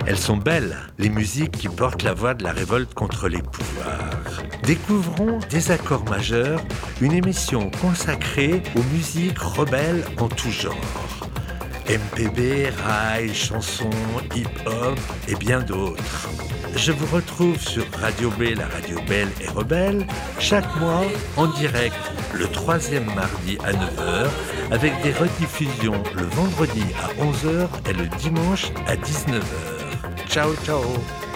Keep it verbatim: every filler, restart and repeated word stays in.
Elles sont belles, les musiques qui portent la voix de la révolte contre les pouvoirs. Découvrons Désaccords majeurs, une émission consacrée aux musiques rebelles en tout genre. M P B, rail, chansons, hip-hop et bien d'autres. Je vous retrouve sur Radio B, la radio belle et rebelle, chaque mois en direct le troisième mardi à neuf heures, avec des rediffusions le vendredi à onze heures et le dimanche à dix-neuf heures. Ciao, ciao!